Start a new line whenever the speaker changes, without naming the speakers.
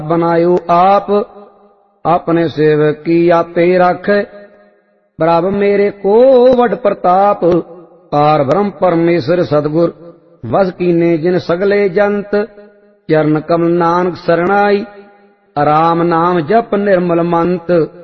बनायो आप, अपने सेवक की आपे राखे। प्रभ मेरे को वड प्रताप, पार ब्रह्म परमेश्वर सदगुर वस कीने जिन सगले जंत। चरण कमल नानक सरणाई, राम नाम जप निर्मल मंत।